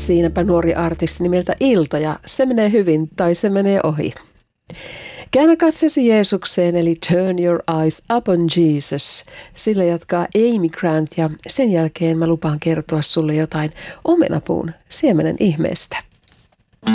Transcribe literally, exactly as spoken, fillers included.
siinäpä nuori artisti nimeltä Ilta ja se menee hyvin tai se menee ohi. Käännä katsesi Jeesukseen eli turn your eyes upon Jesus. Sillä jatkaa Amy Grant ja sen jälkeen mä lupaan kertoa sulle jotain omenapuun siemenen ihmeestä.